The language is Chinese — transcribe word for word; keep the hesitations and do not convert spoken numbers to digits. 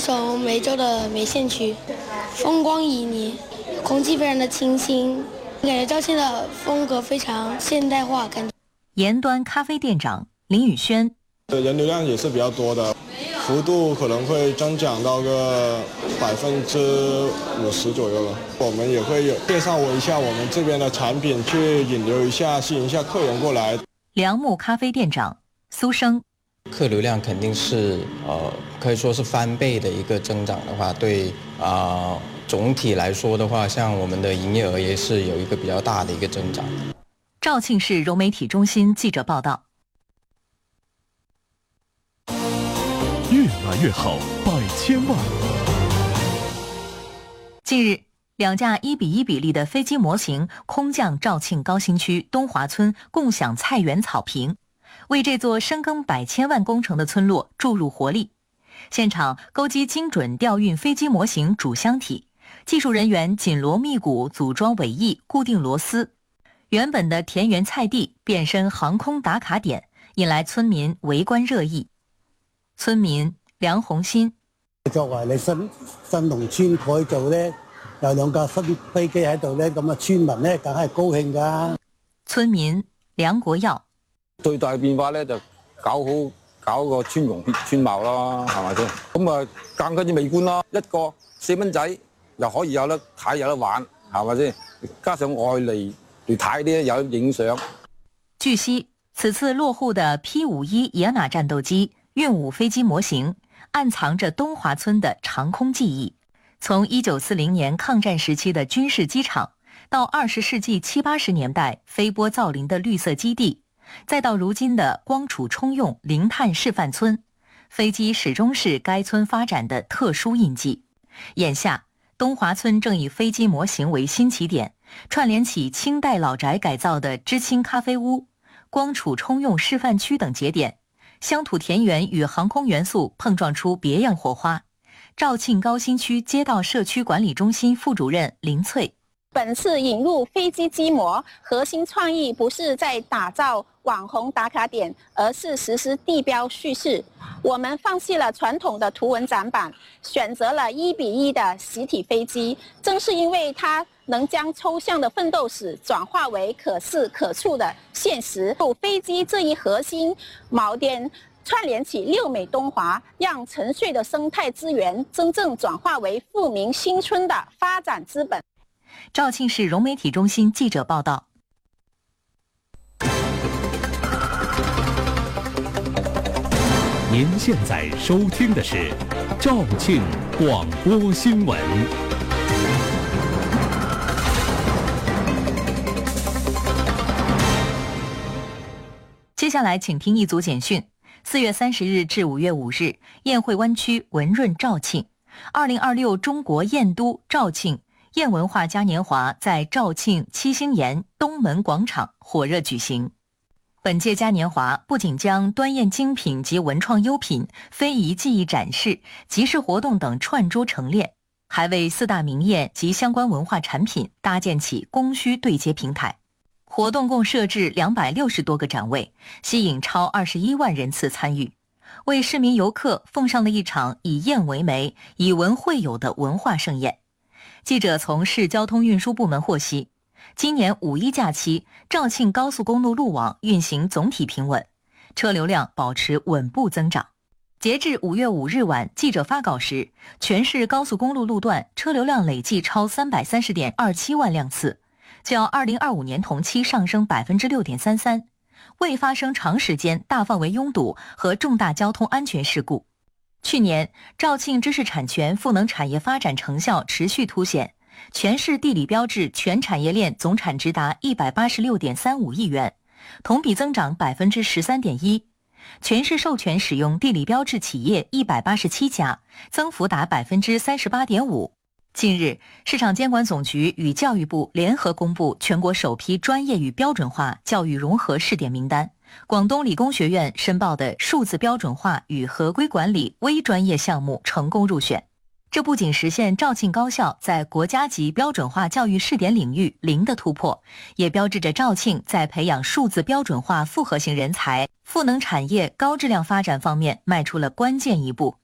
从梅州的梅县区，风光旖旎，空气非常的清新，感觉肇庆的风格非常现代化，感觉。 延端咖啡店长林宇轩， 人流量也是比较多的，幅度可能会增长到个百分之五十左右了。我们也会有介绍一下我们这边的产品，去引流一下，吸引一下客人过来。 良木咖啡店长苏生， 客流量肯定是呃可以说是翻倍的一个增长的话，对啊、呃、总体来说的话，像我们的营业额也是有一个比较大的一个增长。 肇庆市融媒体中心记者报道。 越来越好，百千万。 近日，两架一比一比例的飞机模型空降肇庆高新区东华村共享菜园草坪，为这座深耕百千万工程的村落注入活力。现场钩机精准调运飞机模型主箱体，技术人员紧锣密鼓组装尾翼，固定螺丝。原本的田园菜地变身航空打卡点，引来村民围观热议。村民梁紅新， 作為你新新農村改造咧，有兩架新飛機喺度咧，咁啊村民咧梗係高興㗎。 村民梁國耀， 最大嘅變化咧就搞好搞個村容村貌啦，係咪先？咁啊更加之美觀啦，一個四蚊仔又可以有得睇有得玩，係咪先？加上外嚟嚟睇啲有影相。 據悉，此次落戶的 P 五十一野馬戰鬥機運五飛機模型，暗藏着東華村的長空記憶。從一九四零年抗戰時期的軍事機場，到二十世紀七八十年代飛波造林的綠色基地，再到如今的光儲充用零碳示範村，飛機始終是該村發展的特殊印記。眼下，東華村正以飛機模型為新起點，串聯起清代老宅改造的知青咖啡屋、光儲充用示範區等節點，鄉土田園與航空元素碰撞出別樣火花。肇慶高新區街道社區管理中心副主任林翠， 本次引入飛機機模，核心創意不是在打造網紅打卡點，而是實施地標敘事。我們放棄了傳統的圖文展板，選擇了一比一的實體飛機，正是因為它能將抽象的奮鬥史轉化為可視可觸的現實。飛機這一核心錨點串聯起六美東華，讓沉睡的生態資源真正轉化為富民新村的發展資本。 肇慶市融媒體中心記者報道。 您現在收聽的是肇慶廣播新聞。 接下來請聽一組簡訊。四月三十日至五月五日，雁會灣區文潤肇慶，二零二六中國雁都肇慶雁文化嘉年華在肇慶七星岩東門廣場火熱舉行。本屆嘉年華不僅將端硯精品及文創優品、非遺技藝展示、集市活動等串珠陳列，還為四大名雁及相關文化產品搭建起供需對接平台。活動共設置兩百六十多個展位，吸引超二十一萬人次參與，為市民遊客奉上了一場以雁為媒、以文會友的文化盛宴。記者從市交通運輸部門獲悉，今年五一假期，肇慶高速公路路網運行總體平穩，車流量保持穩步增長。截至五月五日晚記者發稿時，全市高速公路路段車流量累計超三百三十點二七萬輛次，較二零二五年同期上升百分之六點三三，未發生長時間大範圍擁堵和重大交通安全事故。去年，肇慶知識產權賦能產業發展成效持續凸顯，全市地理標誌全產業鏈總產值達一百八十六點三五億元，同比增長百分之十三點一。全市授權使用地理標誌企業一百八十七家，增幅達百分之三十八點五。近日，市場監管總局與教育部聯合公布全國首批專業與標準化教育融合試點名單，廣東理工學院申報的數字標準化與合規管理微專業項目成功入選。這不僅實現肇慶高校在國家級標準化教育試點領域零的突破，也標誌着肇慶在培養數字標準化複合型人才、賦能產業高質量發展方面邁出了關鍵一步。